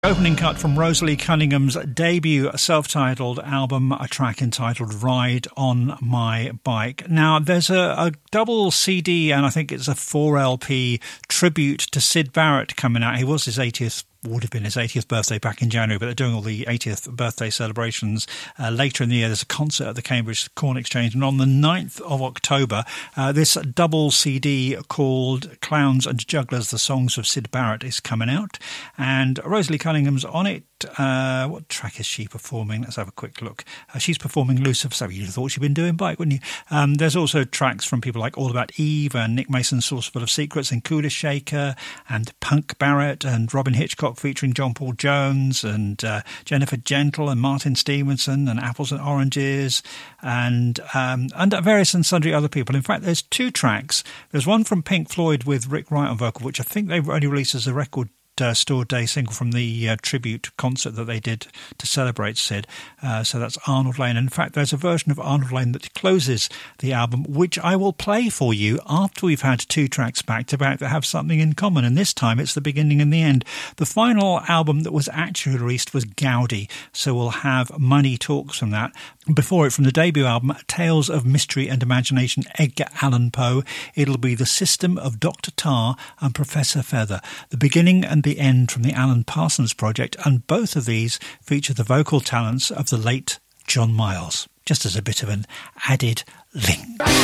Opening cut from Rosalie Cunningham's debut self-titled album, a track entitled Ride on My Bike. Now, there's a double CD and I think it's a 4LP tribute to Syd Barrett coming out. He was would have been his 80th birthday back in January, but they're doing all the 80th birthday celebrations later in the year. There's a concert at the Cambridge Corn Exchange, and on the 9th of October, this double CD called Clowns and Jugglers, the Songs of Syd Barrett is coming out, and Rosalie Cunningham's on it. What track is she performing? Let's have a quick look. She's performing Lucifer, so you'd have thought she'd been doing bike, wouldn't you? There's also tracks from people like All About Eve and Nick Mason's Saucerful of Secrets and Kuda Shaker and Punk Barrett and Robin Hitchcock featuring John Paul Jones and Jennifer Gentle and Martin Stevenson and Apples and Oranges and various and sundry other people. In fact, there's two tracks. There's one from Pink Floyd with Rick Wright on vocal, which I think they only released as a record store day single from the tribute concert that they did to celebrate Syd. So that's Arnold Lane. And in fact, there's a version of Arnold Lane that closes the album, which I will play for you after we've had two tracks back to back that have something in common. And this time it's the beginning and the end. The final album that was actually released was Gaudi. So we'll have Money Talks from that. Before it, from the debut album, Tales of Mystery and Imagination, Edgar Allan Poe, it'll be The System of Dr. Tar and Professor Feather. The beginning and the end from the Alan Parsons Project, and both of these feature the vocal talents of the late John Miles, just as a bit of an added link.